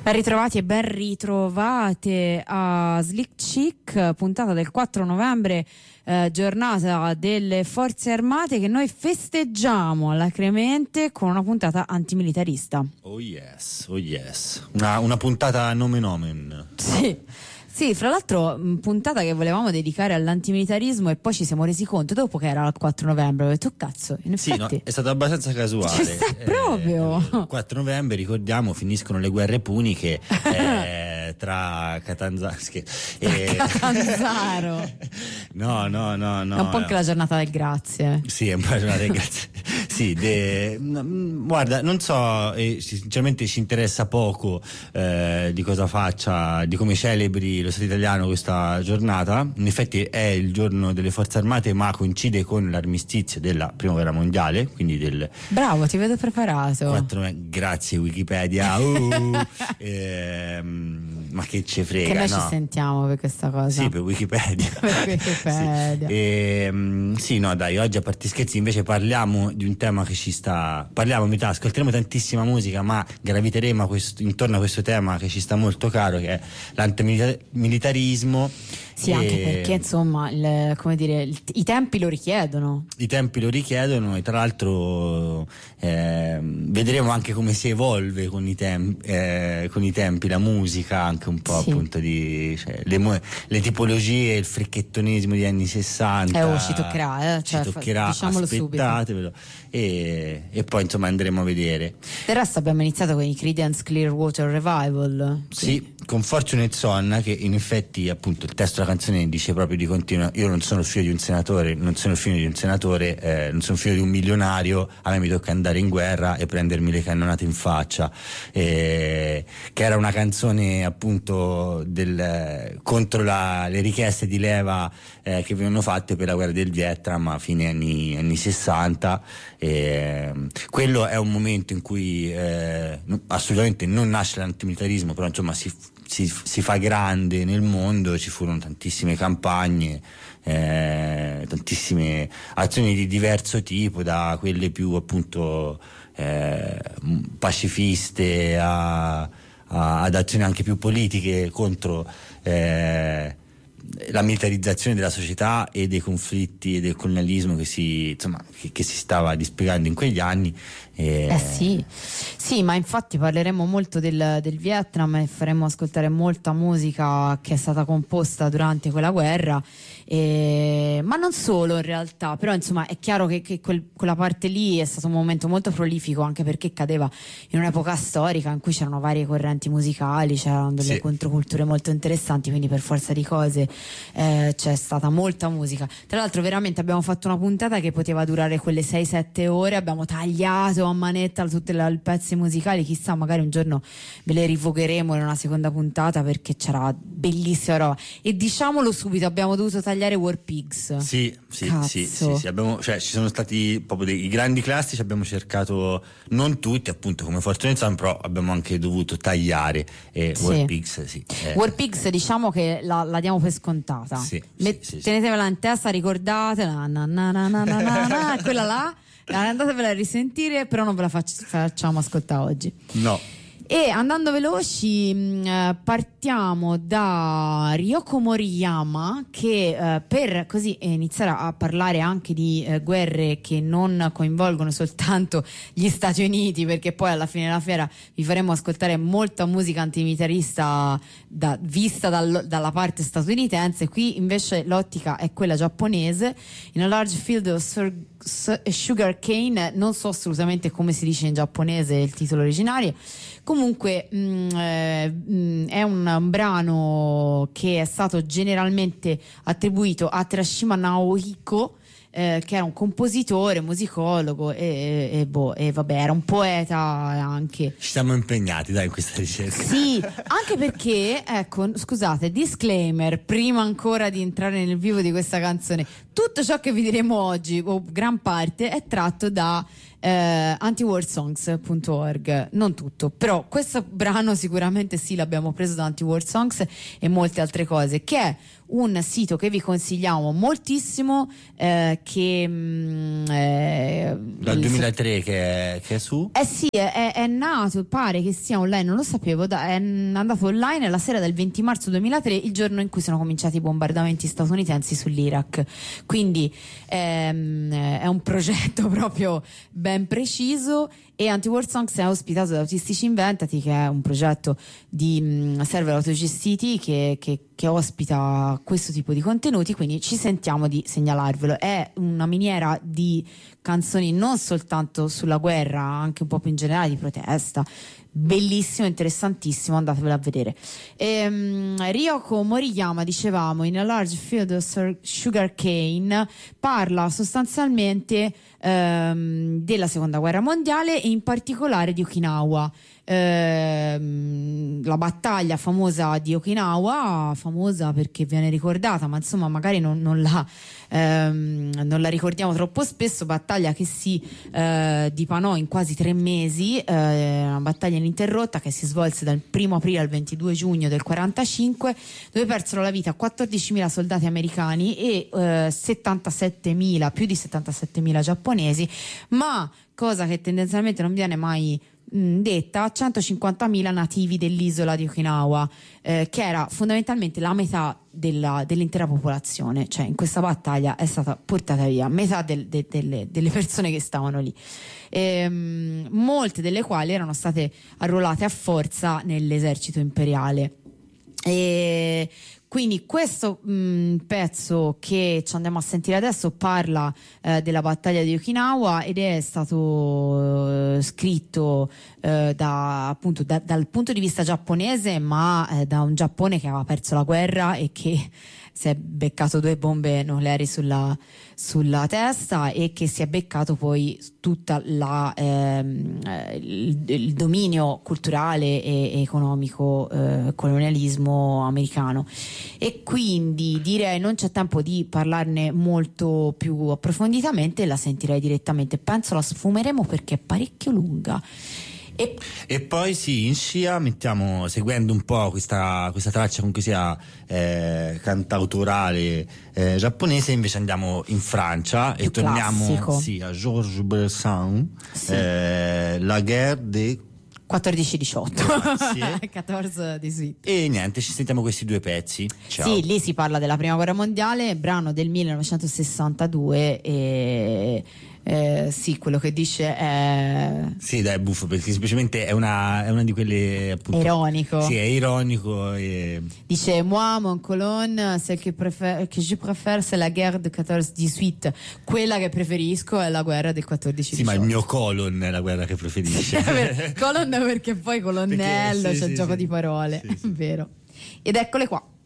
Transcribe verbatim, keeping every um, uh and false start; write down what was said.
Ben ritrovati e ben ritrovate a Slick Chick, puntata del quattro novembre, eh, giornata delle Forze Armate, che noi festeggiamo alacremente con una puntata antimilitarista. Oh yes, oh yes. Una, una puntata nomen omen. Sì. Sì, fra l'altro puntata che volevamo dedicare all'antimilitarismo e poi ci siamo resi conto dopo che era il quattro novembre, ho detto oh, cazzo, in effetti sì, no, è stato abbastanza casuale. Ci sta proprio. Eh, il quattro novembre, ricordiamo, finiscono le guerre puniche eh, tra Catanzaro e Catanzaro. No, no, no, no. È un po' anche la giornata del grazie. Sì, è un po' la giornata del grazie. Sì, de, guarda, non so, eh, sinceramente ci interessa poco eh, di cosa faccia, di come celebri lo Stato italiano questa giornata. In effetti è il giorno delle Forze Armate, ma coincide con l'armistizio della Prima Guerra Mondiale, quindi del... Bravo, ti vedo preparato. quattro, grazie Wikipedia. Uh, ehm, ma che ce frega, che noi no? Ci sentiamo per questa cosa. Sì, per Wikipedia. Per Wikipedia. Sì. E, sì, no, dai, oggi a parte scherzi invece parliamo di un tema che ci sta, parliamo in metà, ascolteremo tantissima musica, ma graviteremo questo, intorno a questo tema che ci sta molto caro, che è l'antimilitarismo. Sì, e... anche perché insomma il, come dire, il, i tempi lo richiedono. I tempi lo richiedono e tra l'altro eh, vedremo anche come si evolve con i, tempi, eh, con i tempi la musica, anche un po' sì. appunto di cioè, le, le tipologie, il frecchettonismo degli anni sessanta. Eh, oh, ci toccherà, eh? Ci cioè, toccherà, diciamolo aspettatevelo e, e poi insomma andremo a vedere. Del resto abbiamo iniziato con i Creedence Clearwater Revival. Sì, quindi. Con Fortunate Son, che in effetti appunto il testo della canzone dice proprio di continuo: io non sono il figlio di un senatore, non sono il figlio di un senatore, eh, non sono il figlio di un milionario, a me mi tocca andare in guerra e prendermi le cannonate in faccia, eh, che era una canzone appunto del, contro la, le richieste di leva eh, che venivano fatte per la guerra del Vietnam a fine anni, anni sessanta. Eh, quello è un momento in cui eh, assolutamente non nasce l'antimilitarismo, però insomma si Si, si fa grande nel mondo, ci furono tantissime campagne, eh, tantissime azioni di diverso tipo, da quelle più appunto eh, pacifiste a, a, ad azioni anche più politiche contro eh, la militarizzazione della società e dei conflitti e del colonialismo che si, insomma, che, che si stava dispiegando in quegli anni. Eh, eh sì, sì, ma infatti parleremo molto del, del Vietnam e faremo ascoltare molta musica che è stata composta durante quella guerra, e, ma non solo in realtà, però insomma è chiaro che, che quel, quella parte lì è stato un momento molto prolifico, anche perché cadeva in un'epoca storica in cui c'erano varie correnti musicali, c'erano delle sì. controculture molto interessanti, quindi per forza di cose eh, c'è stata molta musica. Tra l'altro veramente abbiamo fatto una puntata che poteva durare quelle sei sette ore, abbiamo tagliato a manetta tutti i pezzi musicali, chissà magari un giorno ve le rivogheremo in una seconda puntata, perché c'era bellissima roba. E diciamolo subito, abbiamo dovuto tagliare War Pigs. Sì, sì, sì, sì, sì, abbiamo, cioè, ci sono stati proprio dei grandi classici, abbiamo cercato, non tutti appunto come Fortunate Son, però abbiamo anche dovuto tagliare eh, sì. War Pigs, sì. Eh. War Pigs diciamo che la, la diamo per scontata. Sì, Met- sì, sì, tenetevela in testa, ricordatela, na, na, na, na, na, na, na, quella là. Andatevela a risentire, però non ve la faccio, facciamo ascoltare oggi. No. E andando veloci mh, partiamo da Ryoko Moriyama, che eh, per così iniziare a parlare anche di eh, guerre che non coinvolgono soltanto gli Stati Uniti, perché poi alla fine della fiera vi faremo ascoltare molta musica antimilitarista da, vista dal, dalla parte statunitense. Qui invece l'ottica è quella giapponese. In a large field of sur- sugar cane, non so assolutamente come si dice in giapponese il titolo originario. Comunque mh, eh, mh, è un, un brano che è stato generalmente attribuito a Terashima Naohiko, eh, che era un compositore, musicologo e, e, e, boh, e vabbè, era un poeta anche. Ci siamo impegnati dai in questa ricerca. Sì, anche perché, ecco, scusate, disclaimer, prima ancora di entrare nel vivo di questa canzone, tutto ciò che vi diremo oggi, o gran parte, è tratto da eh, anti-war songs punto org, non tutto, però questo brano sicuramente sì, l'abbiamo preso da Anti-War Songs e molte altre cose, che è un sito che vi consigliamo moltissimo, eh, che mh, eh, dal duemilatré che è, che è su eh sì, è, è nato, pare che sia online, non lo sapevo, da, è andato online la sera del venti marzo duemilatré, il giorno in cui sono cominciati i bombardamenti statunitensi sull'Iraq, quindi ehm, è un progetto proprio ben preciso. E Anti-War Songs è ospitato da Autistici Inventati, che è un progetto di mh, server autogestiti che, che, che ospita questo tipo di contenuti, quindi ci sentiamo di segnalarvelo. È una miniera di canzoni non soltanto sulla guerra, anche un po' più in generale di protesta. Bellissimo, interessantissimo, andatevelo a vedere. ehm, Ryoko Moriyama, dicevamo, in A Large Field of Sugar Cane, parla sostanzialmente ehm, della seconda guerra mondiale e in particolare di Okinawa. Ehm, la battaglia famosa di Okinawa, famosa perché viene ricordata, ma insomma magari non, non, la, ehm, non la ricordiamo troppo spesso, battaglia che si eh, dipanò in quasi tre mesi, eh, una battaglia ininterrotta che si svolse dal primo aprile al ventidue giugno del quarantacinque, dove persero la vita quattordicimila soldati americani e eh, settantasettemila, più di settantasettemila giapponesi, ma cosa che tendenzialmente non viene mai detta, centocinquantamila nativi dell'isola di Okinawa, eh, che era fondamentalmente la metà della, dell'intera popolazione, cioè in questa battaglia è stata portata via metà del, de, delle, delle persone che stavano lì, ehm, molte delle quali erano state arruolate a forza nell'esercito imperiale. E quindi questo mh, pezzo che ci andiamo a sentire adesso parla eh, della battaglia di Okinawa ed è stato eh, scritto eh, da, appunto da, dal punto di vista giapponese, ma eh, da un Giappone che aveva perso la guerra e che si è beccato due bombe nucleari sulla, sulla testa e che si è beccato poi tutta la ehm, il, il dominio culturale e economico, eh, colonialismo americano. E quindi direi non c'è tempo di parlarne molto più approfonditamente, la sentirei direttamente, penso la sfumeremo perché è parecchio lunga. E, e poi sì, in scia mettiamo, seguendo un po' questa, questa traccia comunque sia eh, cantautorale eh, giapponese, invece andiamo in Francia e torniamo sì, a Georges Brassens, sì. eh, La guerre des quattordici diciotto Grazie. quattordici diciotto. E niente, ci sentiamo questi due pezzi. Ciao. Sì, lì si parla della prima guerra mondiale, brano del millenovecentosessantadue e eh, sì, quello che dice è sì, dai, è buffo perché semplicemente è una, è una di quelle appunto, ironico. Sì, è ironico e... Dice moi mon colonne celle que, préfère, que je préfère c'est la guerre del quattordici diciotto, quella che preferisco è la guerra del quattordici diciotto. Sì, ma il mio colon è la guerra che preferisce. Colon perché poi colonnello, perché, sì, c'è sì, gioco sì. di parole, sì, sì. vero. Ed eccole qua.